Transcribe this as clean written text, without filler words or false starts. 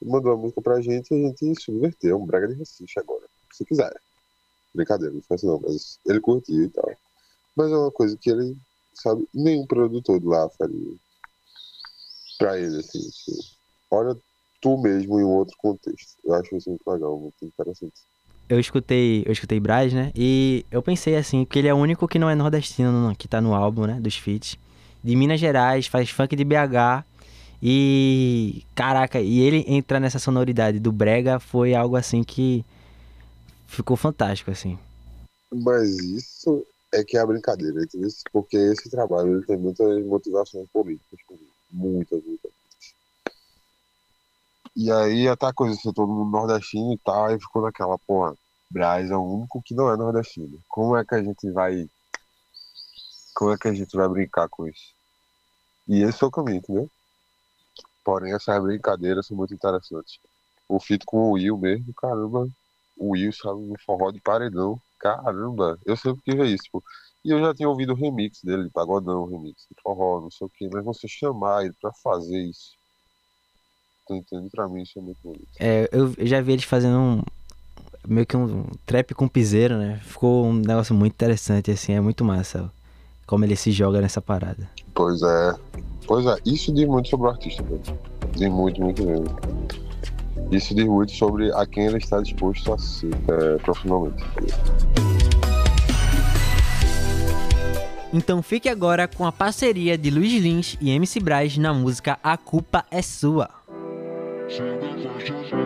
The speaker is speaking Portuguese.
mandou a música pra gente e a gente subverteu. Um brega de Recife agora. Se quiser. Brincadeira, não faz não, mas ele curtiu e tal. Mas é uma coisa que ele, sabe, nenhum produtor de lá faria pra ele, assim. Olha tu mesmo em um outro contexto. Eu acho isso muito legal, muito interessante. Eu escutei Brás, né? E eu pensei assim, que ele é o único que não é nordestino, que tá no álbum, né? Dos feats. De Minas Gerais, faz funk de BH. E. Caraca, e ele entrar nessa sonoridade do Brega foi algo assim que ficou fantástico, assim. Mas isso é que é a brincadeira, entendeu? Porque esse trabalho ele tem muitas motivações políticas, muitas, muitas. E aí até a coisa ser todo mundo nordestino e tal, aí ficou naquela, porra, Brás é o único que não é nordestino. Como é que a gente vai brincar com isso? E esse foi o caminho, entendeu? Porém, essas brincadeiras são muito interessantes. O feat com o Will mesmo, caramba, o Will, sabe, no forró de paredão, caramba, eu sempre quis ver isso, pô. E eu já tinha ouvido o remix dele, de pagodão, o remix de forró, não sei o quê, mas você chamar ele pra fazer isso, tá entendendo? Pra mim isso é muito bonito. É, eu já vi eles fazendo meio que um trap com piseiro, né? Ficou um negócio muito interessante, assim, é muito massa como ele se joga nessa parada. Pois é, pois é, isso diz muito sobre o artista, pô. Diz muito, muito mesmo. Isso diz muito sobre a quem ele está disposto a ser, profissionalmente. Então fique agora com a parceria de Luiz Lins e MC Braz na música A Culpa é Sua.